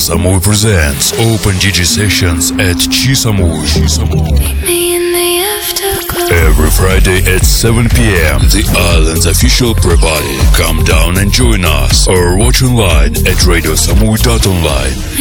Samui presents Open DJ Sessions at Chisamui. Every Friday at 7 p.m. The island's official pre-party. Come down and join us or watch online at radiosamui.online.